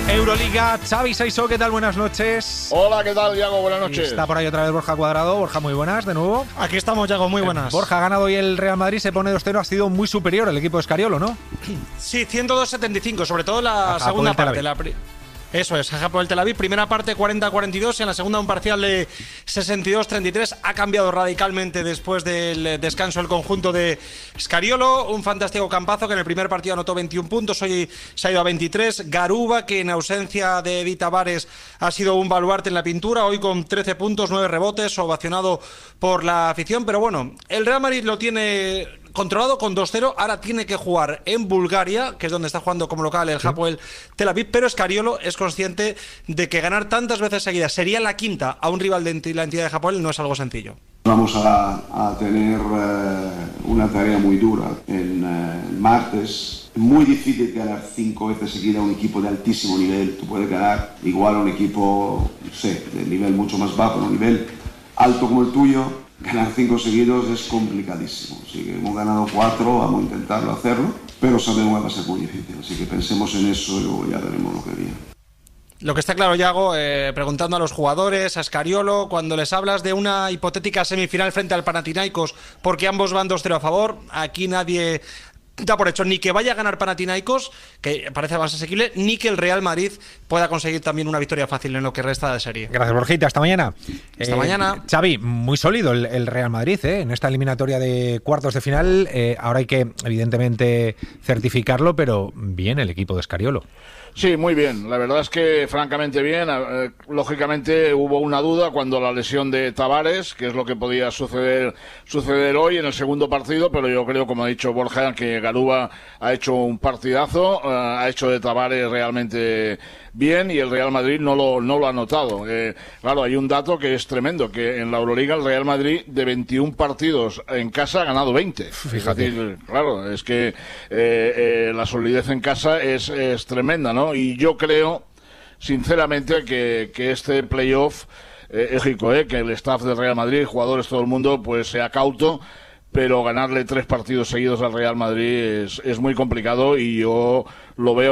Euroliga, Xavi Saiso, ¿qué tal? Buenas noches. Hola, ¿qué tal, Yago? Buenas noches. Está por ahí otra vez Borja Cuadrado. Borja, muy buenas, de nuevo. Aquí estamos, Yago, muy buenas. Borja, ha ganado hoy el Real Madrid, se pone 2-0, ha sido muy superior el equipo de Scariolo, ¿no? Sí, 102-75, sobre todo la segunda parte. Eso es, Japón el Tel Aviv, primera parte 40-42 y en la segunda un parcial de 62-33. Ha cambiado radicalmente después del descanso el conjunto de Scariolo. Un fantástico Campazo que en el primer partido anotó 21 puntos, hoy se ha ido a 23. Garuba, que en ausencia de Edi Tavares ha sido un baluarte en la pintura, hoy con 13 puntos, 9 rebotes, ovacionado por la afición. Pero bueno, el Real Madrid lo tiene controlado con 2-0, ahora tiene que jugar en Bulgaria, que es donde está jugando como local el Hapoel Tel Aviv, pero Scariolo es consciente de que ganar tantas veces seguidas, sería la quinta a un rival de la entidad de Hapoel, no es algo sencillo. Vamos a tener una tarea muy dura en martes. Es muy difícil ganar 5 veces seguidas a un equipo de altísimo nivel. Tú puedes ganar igual a un equipo, no sé, de nivel mucho más bajo, un nivel alto como el tuyo. Ganar 5 seguidos es complicadísimo. Así que hemos ganado 4, vamos a intentarlo hacerlo, pero sabemos que va a ser muy difícil. Así que pensemos en eso y luego ya veremos lo que viene. Lo que está claro, Yago, preguntando a los jugadores, a Scariolo, cuando les hablas de una hipotética semifinal frente al Panathinaikos, porque ambos van 2-0 a favor, aquí nadie da por hecho ni que vaya a ganar Panathinaikos, que parece más asequible, ni que el Real Madrid pueda conseguir también una victoria fácil en lo que resta de serie. Gracias, Borjita, hasta mañana. Hasta mañana. Xavi, muy sólido el Real Madrid en esta eliminatoria de cuartos de final. Ahora hay que, evidentemente, certificarlo, pero bien el equipo de Scariolo. Sí, muy bien. La verdad es que, francamente, bien. Lógicamente, hubo una duda cuando la lesión de Tavares, que es lo que podía suceder hoy en el segundo partido, pero yo creo, como ha dicho Borja, que Garuba ha hecho un partidazo, ha hecho de Tavares realmente bien y el Real Madrid no lo ha notado. Claro, hay un dato que es tremendo, que en la Euroliga el Real Madrid de 21 partidos en casa ha ganado 20. Fíjate, claro, es que la solidez en casa es tremenda, ¿no? Y yo creo, sinceramente, que este playoff es rico, que el staff del Real Madrid, jugadores, todo el mundo, pues sea cauto, pero ganarle 3 partidos seguidos al Real Madrid es muy complicado y yo lo veo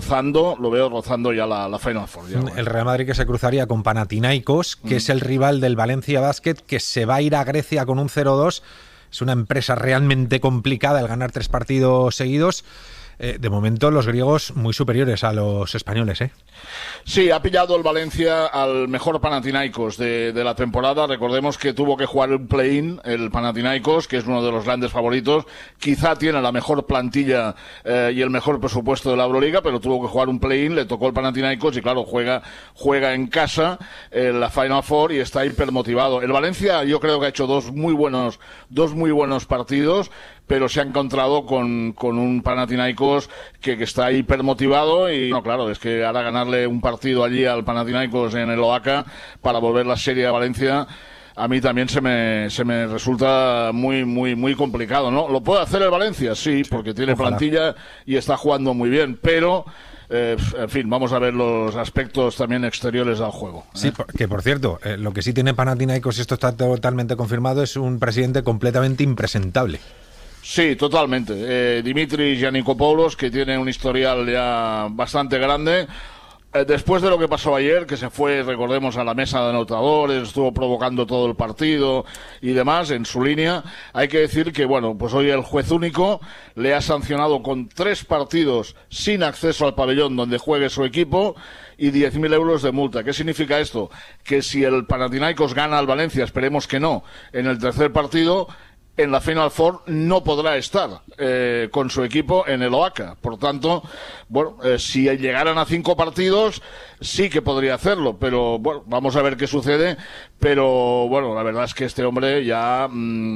rozando ya la Final Four. Ya, el Real Madrid que se cruzaría con Panathinaikos, que es el rival del Valencia Basket, que se va a ir a Grecia con un 0-2. Es una empresa realmente complicada el ganar 3 partidos seguidos. De momento los griegos muy superiores a los españoles, ¿eh? Sí, ha pillado el Valencia al mejor Panathinaikos de la temporada. Recordemos que tuvo que jugar un play-in el Panathinaikos, que es uno de los grandes favoritos. Quizá tiene la mejor plantilla y el mejor presupuesto de la Euroliga, pero tuvo que jugar un play-in, le tocó el Panathinaikos y claro, juega en casa en la Final Four y está hipermotivado. El Valencia yo creo que ha hecho dos muy buenos partidos, pero se ha encontrado con un Panathinaikos que está hipermotivado y no, claro, es que ahora ganarle un partido allí al Panathinaikos en el Oaxaca para volver la serie a Valencia, a mí también se me resulta muy complicado, ¿no? ¿Lo puede hacer el Valencia? Sí, porque tiene Ojalá. plantilla y está jugando muy bien, pero en fin, vamos a ver los aspectos también exteriores del juego. Sí, que por cierto, lo que sí tiene Panathinaikos, y esto está totalmente confirmado, es un presidente completamente impresentable. Sí, totalmente. Dimitris Giannikopoulos, que tiene un historial ya bastante grande. Después de lo que pasó ayer, que se fue, recordemos, a la mesa de anotadores, estuvo provocando todo el partido y demás en su línea, hay que decir que, bueno, pues hoy el juez único le ha sancionado con 3 partidos sin acceso al pabellón donde juegue su equipo y 10.000 euros de multa. ¿Qué significa esto? Que si el Panathinaikos gana al Valencia, esperemos que no, en el tercer partido, en la Final Four no podrá estar con su equipo en el Oaxaca. Por tanto, bueno, si llegaran a 5 partidos, sí que podría hacerlo, pero bueno, vamos a ver qué sucede. Pero bueno, la verdad es que este hombre ya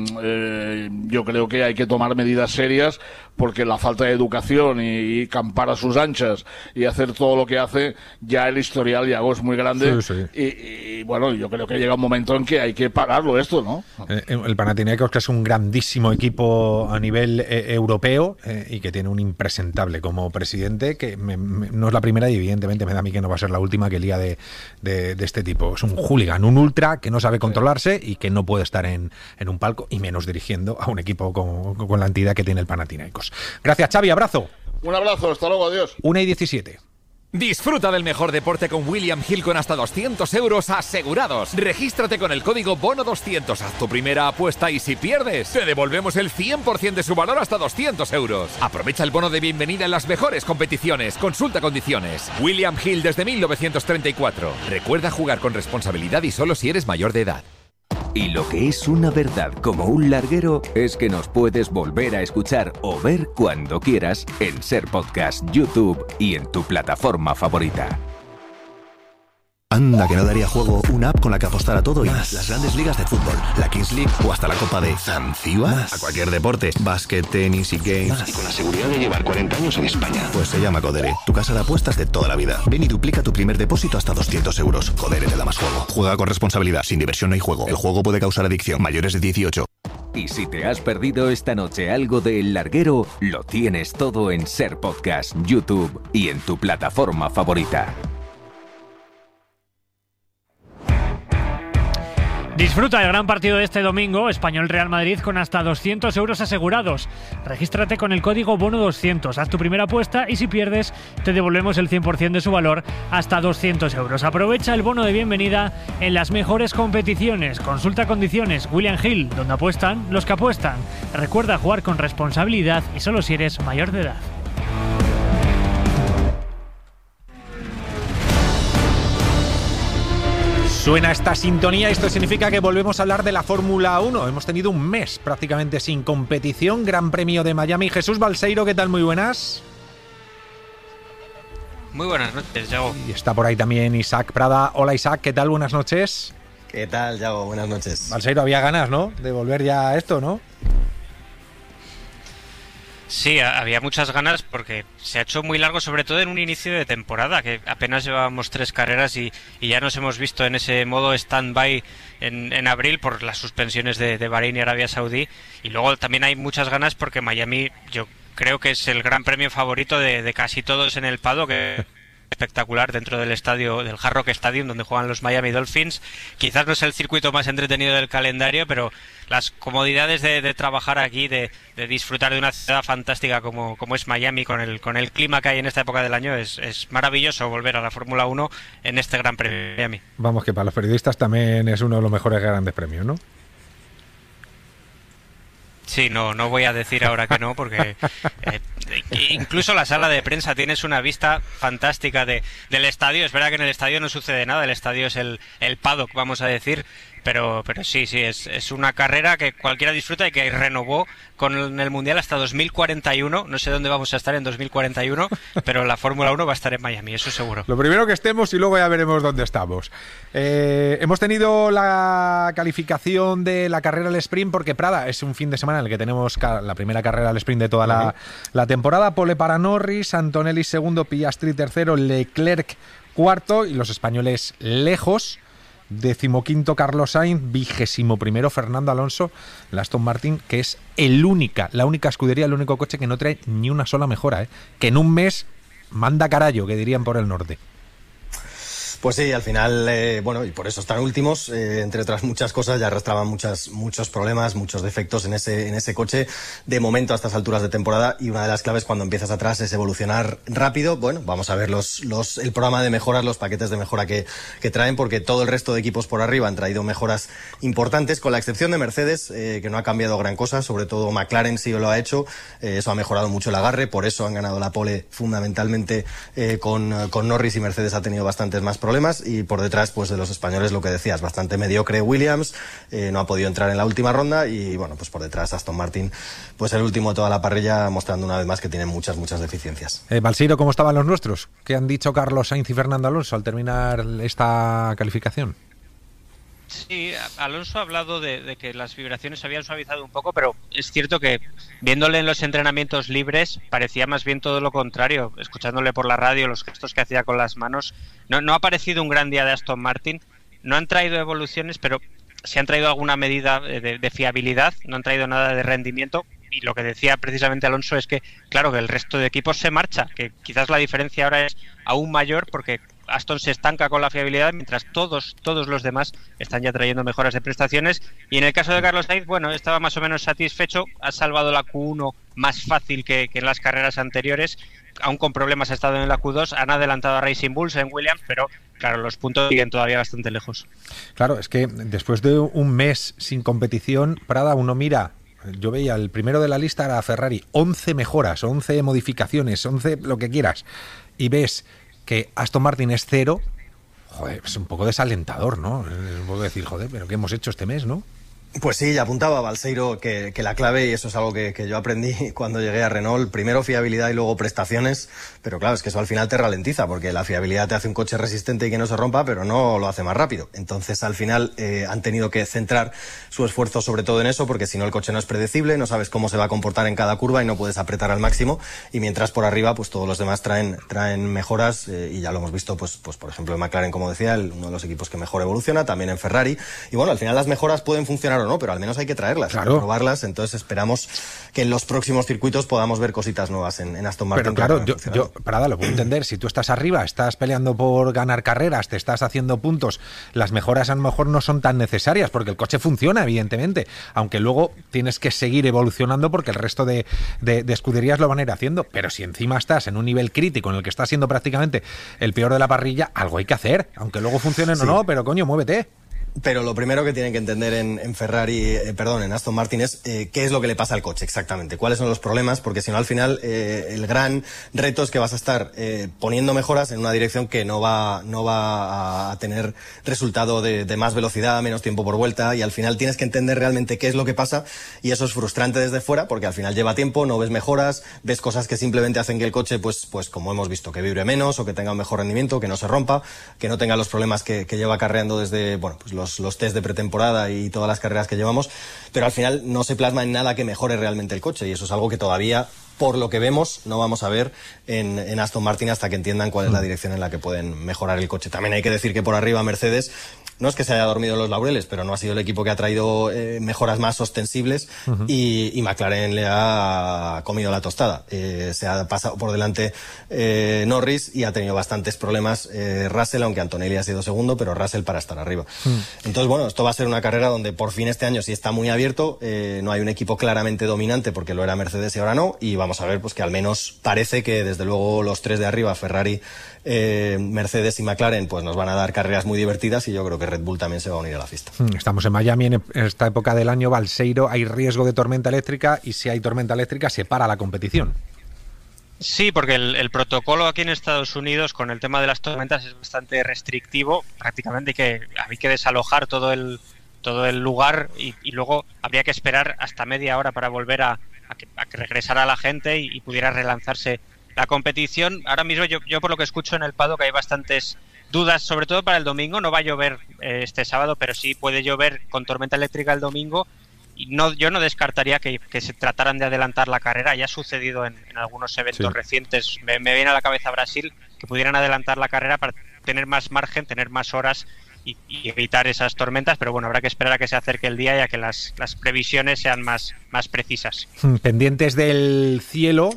yo creo que hay que tomar medidas serias, porque la falta de educación y campar a sus anchas y hacer todo lo que hace, ya el historial ya es muy grande. Sí. Y bueno, yo creo que llega un momento en que hay que pararlo esto, ¿no? El Panathinaikos, que es un grandísimo equipo a nivel europeo y que tiene un impresentable como presidente, que no es la primera y evidentemente me da a mí que no va a ser la última que lía de este tipo. Es un hooligan, un ultra que no sabe controlarse y que no puede estar en un palco y menos dirigiendo a un equipo con la entidad que tiene el Panathinaikos. Gracias, Xavi, abrazo. Un abrazo, hasta luego, adiós. 1:17. Disfruta del mejor deporte con William Hill con hasta 200 euros asegurados. Regístrate con el código BONO200. Haz tu primera apuesta y si pierdes, te devolvemos el 100% de su valor hasta 200 euros. Aprovecha el bono de bienvenida en las mejores competiciones. Consulta condiciones. William Hill desde 1934. Recuerda jugar con responsabilidad y solo si eres mayor de edad. Y lo que es una verdad como un larguero es que nos puedes volver a escuchar o ver cuando quieras en Ser Podcast, YouTube y en tu plataforma favorita. Anda, que no daría juego una app con la que apostar a todo y más. Las grandes ligas de fútbol, la Kings League o hasta la Copa de Zanzíbar. A cualquier deporte, básquet, tenis y games. Más. Y con la seguridad de llevar 40 años en España. Pues se llama Codere, tu casa de apuestas de toda la vida. Ven y duplica tu primer depósito hasta 200 euros. Codere te da más juego. Juega con responsabilidad, sin diversión no hay juego. El juego puede causar adicción. Mayores de 18. Y si te has perdido esta noche algo de El Larguero, lo tienes todo en Ser Podcast, YouTube y en tu plataforma favorita. Disfruta del gran partido de este domingo, Español-Real Madrid, con hasta 200 euros asegurados. Regístrate con el código BONO200, haz tu primera apuesta y si pierdes, te devolvemos el 100% de su valor, hasta 200 euros. Aprovecha el bono de bienvenida en las mejores competiciones. Consulta condiciones. William Hill, donde apuestan los que apuestan. Recuerda jugar con responsabilidad y solo si eres mayor de edad. Suena esta sintonía, esto significa que volvemos a hablar de la Fórmula 1. Hemos tenido un mes prácticamente sin competición, Gran Premio de Miami. Jesús Balseiro, ¿qué tal? Muy buenas. Muy buenas noches, Yago. Y está por ahí también Isaac Prada. Hola Isaac, ¿qué tal? Buenas noches. ¿Qué tal, Yago? Buenas noches. Balseiro, había ganas, ¿no? De volver ya a esto, ¿no? Sí, había muchas ganas porque se ha hecho muy largo, sobre todo en un inicio de temporada, que apenas llevábamos 3 carreras y ya nos hemos visto en ese modo stand-by en abril por las suspensiones de Bahrein y Arabia Saudí. Y luego también hay muchas ganas porque Miami, yo creo que es el gran premio favorito de casi todos en el paddock, que espectacular dentro del estadio, del Hard Rock Stadium, donde juegan los Miami Dolphins. Quizás no es el circuito más entretenido del calendario, pero las comodidades de trabajar aquí, de disfrutar de una ciudad fantástica como es Miami, con el clima que hay en esta época del año, es maravilloso volver a la Fórmula 1 en este Gran Premio de Miami. Vamos, que para los periodistas también es uno de los mejores grandes premios, ¿no? Sí, no voy a decir ahora que no, porque incluso la sala de prensa tienes una vista fantástica del estadio. Es verdad que en el estadio no sucede nada, el estadio es el paddock, vamos a decir, pero sí, es una carrera que cualquiera disfruta y que renovó con el Mundial hasta 2041. No sé dónde vamos a estar en 2041, pero la Fórmula 1 va a estar en Miami, eso seguro. Lo primero que estemos y luego ya veremos dónde estamos. Hemos tenido la calificación de la carrera al sprint, porque Prada es un fin de semana en el que tenemos la primera carrera al sprint de toda la temporada. Pole para Norris, Antonelli segundo, Piastri tercero, Leclerc cuarto y los españoles lejos. 15º Carlos Sainz, 21º Fernando Alonso, la Aston Martin, que es la única escudería, el único coche que no trae ni una sola mejora, que en un mes manda carallo, que dirían por el norte. Pues sí, al final, bueno, y por eso están últimos, entre otras muchas cosas, ya arrastraban muchos problemas, muchos defectos en ese coche, de momento a estas alturas de temporada, y una de las claves cuando empiezas atrás es evolucionar rápido. Bueno, vamos a ver el programa de mejoras, los paquetes de mejora que traen, porque todo el resto de equipos por arriba han traído mejoras importantes, con la excepción de Mercedes, que no ha cambiado gran cosa, sobre todo McLaren sí lo ha hecho, eso ha mejorado mucho el agarre, por eso han ganado la pole fundamentalmente con Norris, y Mercedes ha tenido bastantes más problemas, y por detrás pues de los españoles lo que decías, bastante mediocre Williams, no ha podido entrar en la última ronda, y bueno, pues por detrás Aston Martin, pues el último de toda la parrilla, mostrando una vez más que tiene muchas deficiencias. Balseiro, ¿cómo estaban los nuestros? ¿Qué han dicho Carlos Sainz y Fernando Alonso al terminar esta calificación? Sí, Alonso ha hablado de que las vibraciones se habían suavizado un poco, pero es cierto que viéndole en los entrenamientos libres parecía más bien todo lo contrario. Escuchándole por la radio, los gestos que hacía con las manos, no ha parecido un gran día de Aston Martin. No han traído evoluciones, pero sí han traído alguna medida de fiabilidad, no han traído nada de rendimiento. Y lo que decía precisamente Alonso es que, claro, que el resto de equipos se marcha, que quizás la diferencia ahora es aún mayor, porque Aston se estanca con la fiabilidad, mientras todos los demás están ya trayendo mejoras de prestaciones. Y en el caso de Carlos Sainz, bueno, estaba más o menos satisfecho, ha salvado la Q1 más fácil que en las carreras anteriores, aún con problemas ha estado en la Q2, han adelantado a Racing Bulls en Williams, pero claro, los puntos siguen todavía bastante lejos. Claro, es que después de un mes sin competición, Prada, uno mira, yo veía el primero de la lista era Ferrari, 11 mejoras, 11 modificaciones, 11 lo que quieras, y ves que Aston Martin es 0, joder, es un poco desalentador, ¿no? Puedo decir, joder, pero ¿qué hemos hecho este mes, no? Pues sí, ya apuntaba Balseiro que la clave, y eso es algo que yo aprendí cuando llegué a Renault, primero fiabilidad y luego prestaciones, pero claro, es que eso al final te ralentiza, porque la fiabilidad te hace un coche resistente y que no se rompa, pero no lo hace más rápido. Entonces al final han tenido que centrar su esfuerzo sobre todo en eso, porque si no el coche no es predecible, no sabes cómo se va a comportar en cada curva y no puedes apretar al máximo, y mientras por arriba pues todos los demás traen mejoras, y ya lo hemos visto pues por ejemplo en McLaren, como decía, uno de los equipos que mejor evoluciona, también en Ferrari, y bueno, al final las mejoras pueden funcionar o no, pero al menos hay que traerlas, claro, hay que probarlas. Entonces esperamos que en los próximos circuitos podamos ver cositas nuevas en Aston Martin. Pero claro, yo Prada, lo puedo entender, si tú estás arriba, estás peleando por ganar carreras, te estás haciendo puntos, las mejoras a lo mejor no son tan necesarias, porque el coche funciona, evidentemente, aunque luego tienes que seguir evolucionando porque el resto de escuderías lo van a ir haciendo, pero si encima estás en un nivel crítico en el que estás siendo prácticamente el peor de la parrilla, algo hay que hacer, aunque luego funcionen o no, pero coño, muévete. Pero lo primero que tienen que entender en Aston Martin es qué es lo que le pasa al coche exactamente, cuáles son los problemas, porque si no al final el gran reto es que vas a estar poniendo mejoras en una dirección que no va a tener resultado de más velocidad, menos tiempo por vuelta, y al final tienes que entender realmente qué es lo que pasa, y eso es frustrante desde fuera, porque al final lleva tiempo, no ves mejoras, ves cosas que simplemente hacen que el coche, pues como hemos visto, que vibre menos o que tenga un mejor rendimiento, que no se rompa, que no tenga los problemas que lleva acarreando desde, bueno, pues los test de pretemporada y todas las carreras que llevamos, pero al final no se plasma en nada que mejore realmente el coche, y eso es algo que todavía, por lo que vemos, no vamos a ver en Aston Martin hasta que entiendan cuál es la dirección en la que pueden mejorar el coche. También hay que decir que por arriba Mercedes no es que se haya dormido en los laureles, pero no ha sido el equipo que ha traído mejoras más ostensibles, y McLaren le ha comido la tostada. Se ha pasado por delante Norris y ha tenido bastantes problemas Russell, aunque Antonelli ha sido segundo, pero Russell para estar arriba. Entonces, bueno, esto va a ser una carrera donde por fin este año sí está muy abierto, no hay un equipo claramente dominante porque lo era Mercedes y ahora no, y vamos a ver pues que al menos parece que desde luego los tres de arriba, Ferrari, Mercedes y McLaren, pues nos van a dar carreras muy divertidas, y yo creo que Red Bull también se va a unir a la fiesta. Estamos en Miami en esta época del año, Balseiro, hay riesgo de tormenta eléctrica, y si hay tormenta eléctrica se para la competición. Sí, porque el protocolo aquí en Estados Unidos con el tema de las tormentas es bastante restrictivo, prácticamente hay que desalojar todo el lugar, y luego habría que esperar hasta media hora para volver a que regresara la gente y pudiera relanzarse la competición. Ahora mismo yo por lo que escucho en el paddock hay bastantes dudas, sobre todo para el domingo. No va a llover este sábado, pero sí puede llover con tormenta eléctrica el domingo, y yo no descartaría que se trataran de adelantar la carrera. Ya ha sucedido en algunos eventos recientes, me viene a la cabeza Brasil, que pudieran adelantar la carrera para tener más margen, tener más horas y evitar esas tormentas, pero bueno, habrá que esperar a que se acerque el día y a que las previsiones sean más precisas. Pendientes del cielo,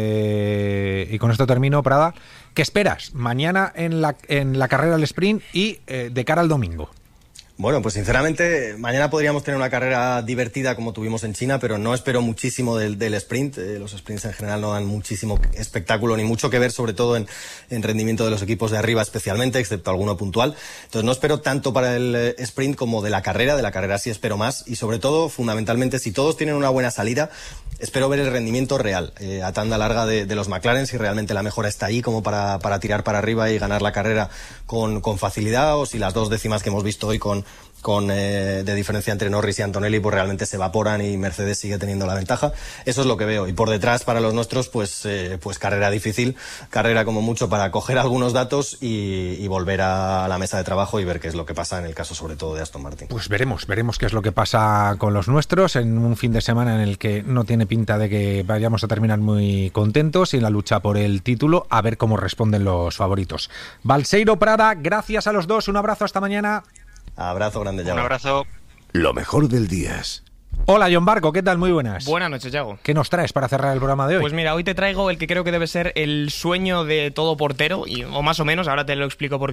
y con esto termino, Prada. ¿Qué esperas mañana en la carrera del sprint y de cara al domingo? Bueno, pues sinceramente mañana podríamos tener una carrera divertida como tuvimos en China, pero no espero muchísimo del sprint. Los sprints en general no dan muchísimo espectáculo ni mucho que ver, sobre todo en rendimiento de los equipos de arriba especialmente, excepto alguno puntual. Entonces no espero tanto para el sprint como de la carrera sí espero más, y sobre todo, fundamentalmente, si todos tienen una buena salida, espero ver el rendimiento real a tanda larga de los McLaren, si realmente la mejora está ahí como para tirar para arriba y ganar la carrera con facilidad, o si las 2 décimas que hemos visto hoy de diferencia entre Norris y Antonelli pues realmente se evaporan y Mercedes sigue teniendo la ventaja. Eso es lo que veo, y por detrás para los nuestros pues carrera difícil, carrera como mucho para coger algunos datos y volver a la mesa de trabajo y ver qué es lo que pasa en el caso sobre todo de Aston Martin. Pues veremos qué es lo que pasa con los nuestros en un fin de semana en el que no tiene pinta de que vayamos a terminar muy contentos, y en la lucha por el título a ver cómo responden los favoritos. Balseiro, Prada, gracias a los dos, un abrazo, hasta mañana. Abrazo grande, Yago. Un abrazo. Lo mejor del día es... Hola, John Barco, ¿qué tal? Muy buenas. Buenas noches, Yago. ¿Qué nos traes para cerrar el programa de hoy? Pues mira, hoy te traigo el que creo que debe ser el sueño de todo portero, o más o menos, ahora te lo explico porque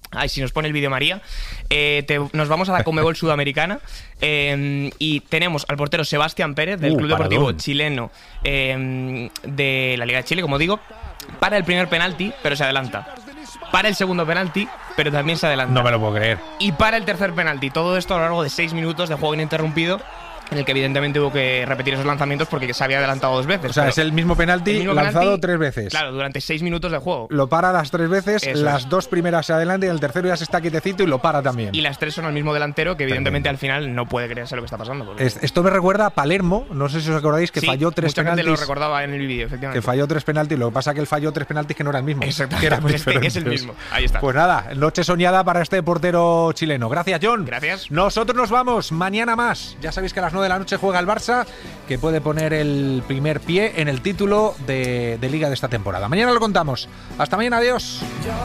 Ay, si nos pone el vídeo María. Nos vamos a la Conmebol Sudamericana y tenemos al portero Sebastián Pérez del Club Deportivo Chileno de la Liga de Chile, como digo, para el primer penalti, pero se adelanta. Para el segundo penalti, pero también se adelanta. No me lo puedo creer. Y para el tercer penalti. Todo esto a lo largo de 6 minutos de juego ininterrumpido, en el que evidentemente hubo que repetir esos lanzamientos porque se había adelantado 2 veces. O sea, es el mismo penalti lanzado 3 veces. Claro, durante 6 minutos de juego. Lo para las 3 veces, Eso las 2 primeras se adelantan y el tercero ya se está quietecito y lo para también. Y las 3 son al mismo delantero, que evidentemente al final no puede creerse lo que está pasando. Esto me recuerda a Palermo, no sé si os acordáis, que falló 3 mucha penaltis. Gente lo recordaba en el vídeo, efectivamente. Que falló 3 penaltis, lo que pasa es que él falló 3 penaltis que no era el mismo. Exactamente, que eran pues es el mismo. Ahí está. Pues nada, noche soñada para este portero chileno. Gracias, John. Gracias. Nosotros nos vamos, mañana más. Ya sabéis que a las 9 de la noche juega el Barça, que puede poner el primer pie en el título de Liga de esta temporada. Mañana lo contamos. Hasta mañana, adiós.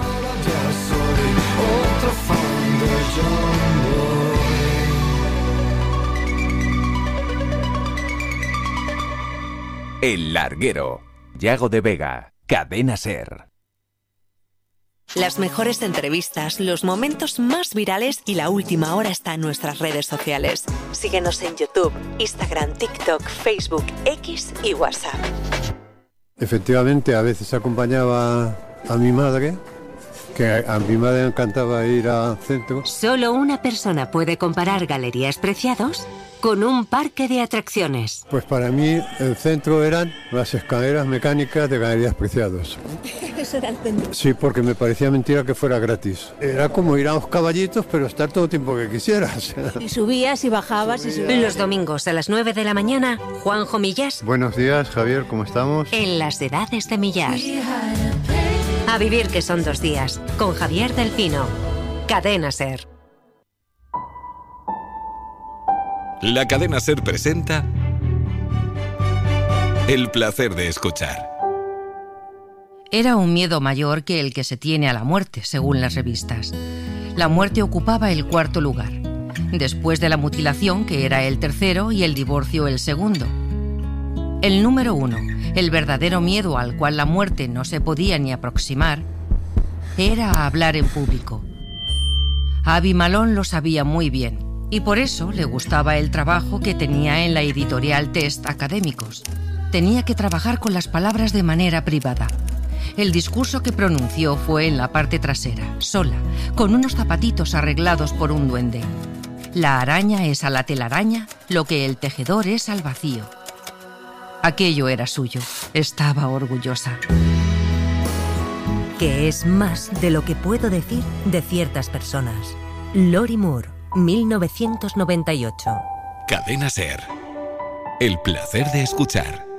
El Larguero. Yago de Vega. Cadena SER. Las mejores entrevistas, los momentos más virales y la última hora está en nuestras redes sociales. Síguenos en YouTube, Instagram, TikTok, Facebook, X y WhatsApp. Efectivamente, a veces acompañaba a mi madre, que a mi madre le encantaba ir al centro. Solo una persona puede comparar Galerías Preciados con un parque de atracciones. Pues para mí el centro eran las escaleras mecánicas de Galerías Preciados. Eso era el centro. Sí, porque me parecía mentira que fuera gratis. Era como ir a los caballitos, pero estar todo el tiempo que quisieras. Y subías y bajabas y subías. Los domingos a las 9 de la mañana, Juanjo Millás. Buenos días, Javier, ¿cómo estamos? En las edades de Millás. A vivir que son 2 días, con Javier del Pino. Cadena SER. La Cadena SER presenta El placer de escuchar. Era un miedo mayor que el que se tiene a la muerte, según las revistas. La muerte ocupaba el 4.º lugar, después de la mutilación, que era el 3.º, y el divorcio el 2.º. El número 1, el verdadero miedo al cual la muerte no se podía ni aproximar, era hablar en público. Abby Malone lo sabía muy bien, y por eso le gustaba el trabajo que tenía en la editorial Test Académicos. Tenía que trabajar con las palabras de manera privada. El discurso que pronunció fue en la parte trasera, sola, con unos zapatitos arreglados por un duende. La araña es a la telaraña lo que el tejedor es al vacío. Aquello era suyo. Estaba orgullosa. Que es más de lo que puedo decir de ciertas personas. Lori Moore, 1998. Cadena SER. El placer de escuchar.